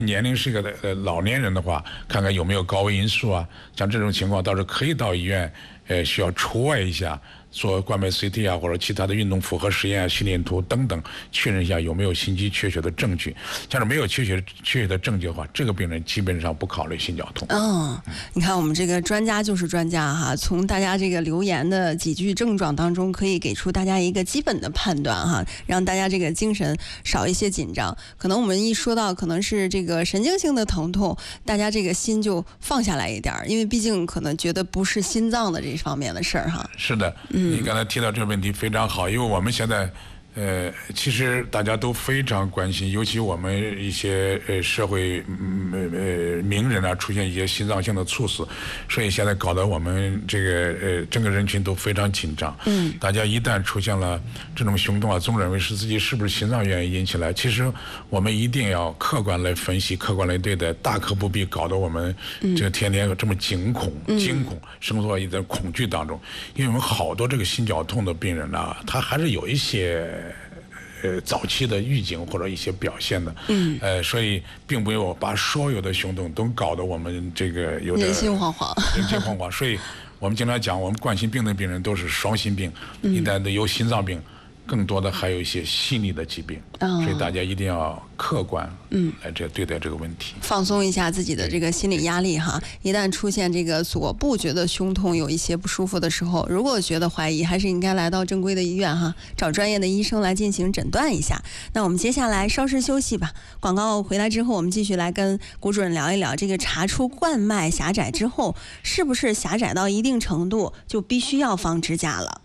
年龄是一个老年人的话，看看有没有高危因素啊，像这种情况倒是可以到医院，需要除外一下，做冠脉 CT 啊，或者其他的运动负荷实验啊、心电图等等，确认一下有没有心肌缺血的证据。假如没有缺血的证据的话，这个病人基本上不考虑心绞痛。 你看我们这个专家就是专家哈，从大家这个留言的几句症状当中，可以给出大家一个基本的判断哈，让大家这个精神少一些紧张。可能我们一说到可能是这个神经性的疼痛，大家这个心就放下来一点，因为毕竟可能觉得不是心脏的这方面的事儿哈。 是的，你刚才提到这个问题非常好，因为我们现在其实大家都非常关心，尤其我们一些社会名人啊，出现一些心脏性的猝死，所以现在搞得我们这个整个人群都非常紧张。大家一旦出现了这种行动啊，总认为是自己是不是心脏原因引起来。其实我们一定要客观来分析，客观来对待，大可不必搞得我们这天天这么惊恐，生活在恐惧当中。因为我们好多这个心绞痛的病人呢，他还是有一些早期的预警或者一些表现的，所以并没有把所有的行动都搞得我们这个有点人心惶惶。 所以我们经常讲，我们冠心病的病人都是双心病，一旦有心脏病，更多的还有一些心理的疾病，所以大家一定要客观来对待这个问题， 放松一下自己的这个心理压力哈。一旦出现这个左部觉得胸痛有一些不舒服的时候，如果觉得怀疑，还是应该来到正规的医院哈，找专业的医生来进行诊断一下。那我们接下来稍事休息吧，广告回来之后，我们继续来跟谷主任聊一聊这个查出冠脉狭窄之后，是不是狭窄到一定程度就必须要放支架了？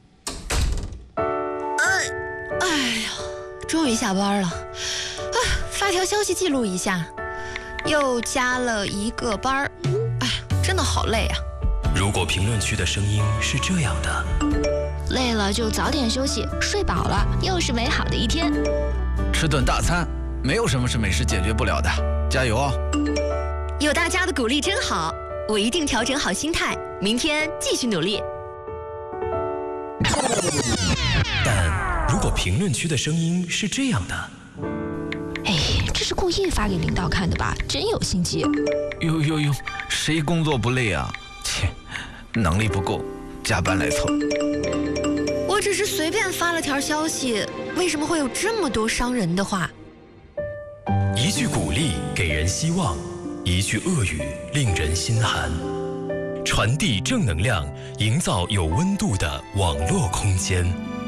终于下班了，发条消息记录一下，又加了一个班，真的好累啊。 如果评论区的声音是这样的， 累了就早点休息，睡饱了又是美好的一天。 吃顿大餐，没有什么是美食解决不了的，加油哦！ 有大家的鼓励真好，我一定调整好心态，明天继续努力。 但如果评论区的声音是这样的， 这是故意发给领导看的吧？真有心机。 哟，谁工作不累啊？切，能力不够，加班来凑。 我只是随便发了条消息，为什么会有这么多伤人的话？ 一句鼓励给人希望，一句恶语令人心寒。传递正能量，营造有温度的网络空间。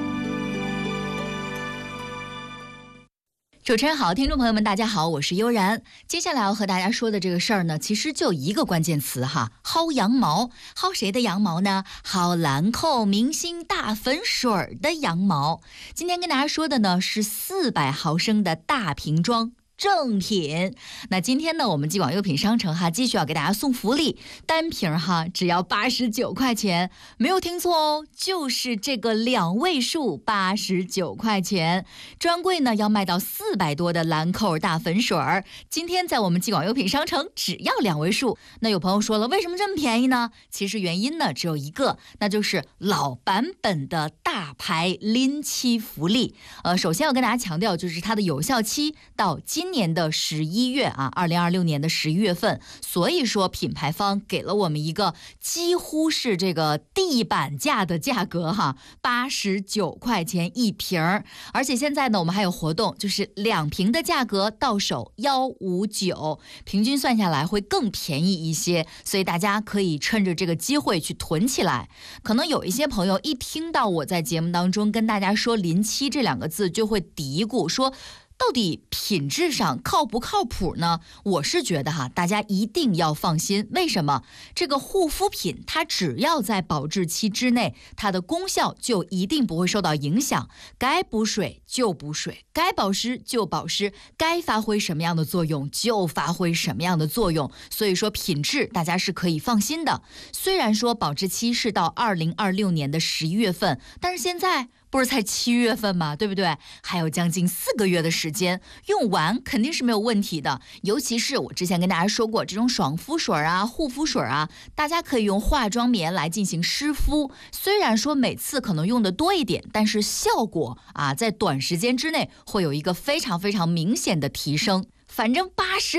主持人好，听众朋友们大家好，我是悠然。接下来要和大家说的这个事儿呢，其实就一个关键词哈，薅羊毛。薅谁的羊毛呢？薅兰蔻明星大粉水的羊毛。今天跟大家说的呢是400毫升的大瓶装正品。那今天呢，我们继广优品商城哈，继续要给大家送福利，单瓶哈只要89块钱，没有听错哦，就是这个2位数89块钱。专柜呢要卖到400多的兰蔻大粉水儿，今天在我们继广优品商城只要2位数。那有朋友说了，为什么这么便宜呢？其实原因呢只有一个，那就是老版本的大牌临期福利。首先要跟大家强调，就是它的有效期到今年的11月啊，2026年的11月份，所以说品牌方给了我们一个几乎是这个地板价的价格哈，89块钱一瓶。而且现在呢，我们还有活动，就是2瓶的价格到手159，平均算下来会更便宜一些，所以大家可以趁着这个机会去囤起来。可能有一些朋友一听到我在节目当中跟大家说临期这2个字，就会嘀咕说，到底品质上靠不靠谱呢？我是觉得哈，大家一定要放心。为什么？这个护肤品它只要在保质期之内，它的功效就一定不会受到影响。该补水就补水，该保湿就保湿，该发挥什么样的作用就发挥什么样的作用。所以说品质大家是可以放心的。虽然说保质期是到2026年的11月份，但是现在不是才7月份吗？对不对？还有将近4个月的时间，用完肯定是没有问题的。尤其是我之前跟大家说过，这种爽肤水啊、护肤水啊，大家可以用化妆棉来进行湿敷。虽然说每次可能用的多一点，但是效果啊，在短时间之内会有一个非常非常明显的提升。 反正80